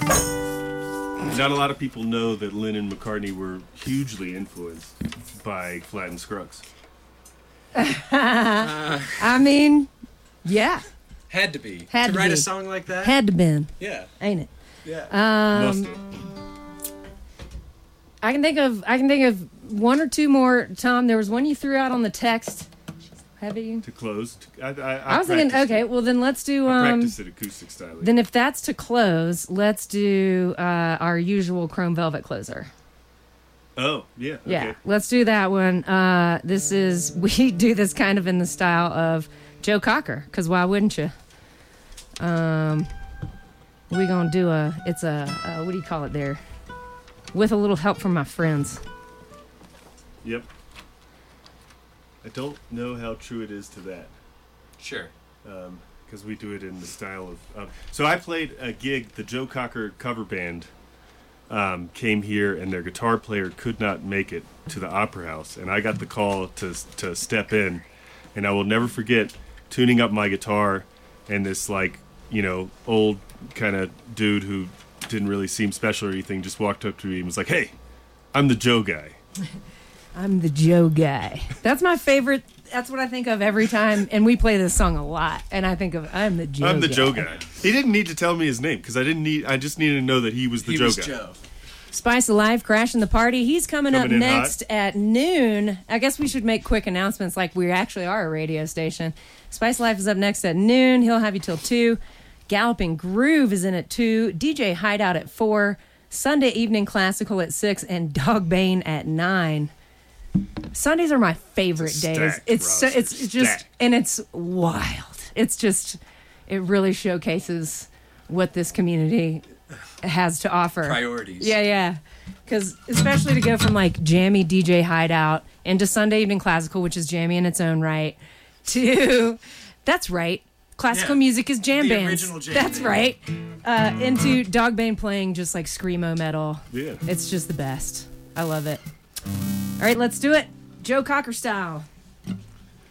Not a lot of people know that Lennon and McCartney were hugely influenced by Flatt and Scruggs. I mean, yeah. Had to be. Had to to write be. a song like that? Had to been. Yeah. Ain't it? Yeah. Must have. I can think of one or two more. Tom, there was one you threw out on the text. Have you? To close. I was thinking, practiced okay, it. well then let's do. I practiced it acoustic style. Then if that's to close, let's do our usual Chrome Velvet closer. Oh, yeah. Yeah, Okay. let's do that one. We do this kind of in the style of Joe Cocker, because why wouldn't you? We're gonna do what do you call it there? With a little help from my friends. Yep. I don't know how true it is to that. Sure. Because we do it in the style of... So I played a gig, the Joe Cocker cover band came here, and their guitar player could not make it to the Opera House, and I got the call to step in, and I will never forget tuning up my guitar, and this, old kind of dude who didn't really seem special or anything just walked up to me and was like, "Hey, I'm the Joe guy." I'm the Joe guy. That's my favorite. That's what I think of every time, and we play this song a lot. And I think of I'm the Joe. I'm the guy. Joe guy. He didn't need to tell me his name because I just needed to know that he was the Joe guy. Joe. Spice of Life, crashing the party. He's coming up in next at noon. I guess we should make quick announcements, like we actually are a radio station. Spice of Life is up next at noon. He'll have you till 2. Galloping Groove is in at 2. DJ Hideout at 4. Sunday Evening Classical at 6, and Dog Bane at 9. Sundays are my favorite days. It's just and it's wild. It's just it really showcases what this community has to offer. Priorities. Yeah. Because especially to go from like jammy DJ Hideout into Sunday Evening Classical, which is jammy in its own right, to that's right. Classical music is jam the bands. Original jam That's band. right. Into Dog Bane playing just like screamo metal. Yeah. It's just the best. I love it. All right, let's do it. Joe Cocker style.